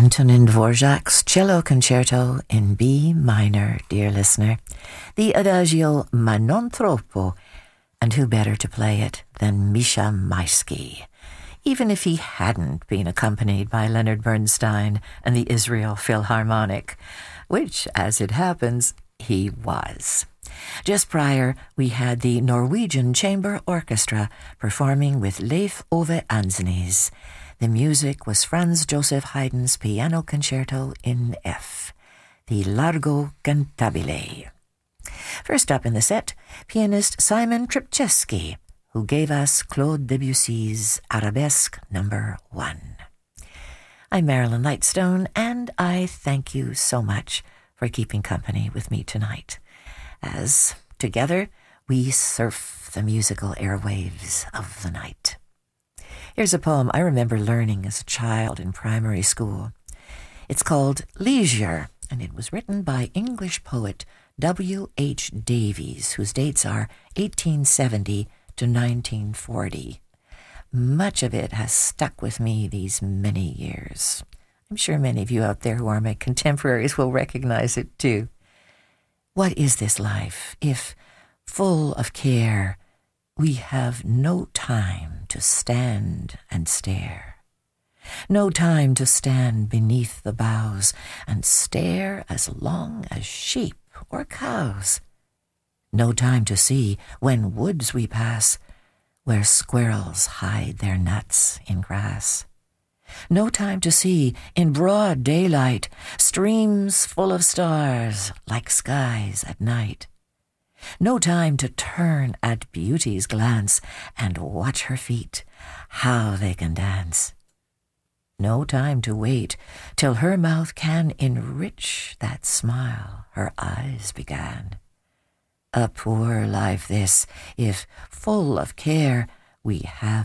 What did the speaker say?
Antonin Dvorak's Cello Concerto in B minor, dear listener. The Adagio Ma non troppo, and who better to play it than Misha Maisky, even if he hadn't been accompanied by Leonard Bernstein and the Israel Philharmonic, which, as it happens, he was. Just prior, we had the Norwegian Chamber Orchestra performing with Leif Ove Andsnes. The music was Franz Joseph Haydn's Piano Concerto in F, the Largo Cantabile. First up in the set, pianist Simon Trpczewski, who gave us Claude Debussy's Arabesque No. 1. I'm Marilyn Lightstone, and I thank you so much for keeping company with me tonight, as together we surf the musical airwaves of the night. Here's a poem I remember learning as a child in primary school. It's called Leisure, and it was written by English poet W.H. Davies, whose dates are 1870 to 1940. Much of it has stuck with me these many years. I'm sure many of you out there who are my contemporaries will recognize it too. What is this life if, full of care, we have no time to stand and stare? No time to stand beneath the boughs and stare as long as sheep or cows. No time to see, when woods we pass, where squirrels hide their nuts in grass. No time to see, in broad daylight, streams full of stars like skies at night. No time to turn at beauty's glance and watch her feet, how they can dance. No time to wait till her mouth can enrich that smile her eyes began. A poor life this, if, full of care, we have